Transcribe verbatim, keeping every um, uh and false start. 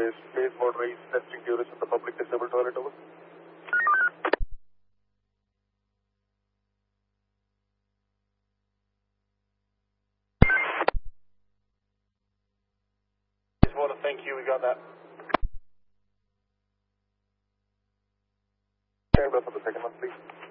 Space, space mode race, testing duration, the public disabled toilet, over. Space water, thank you, we got that. Stand by for the second one, please.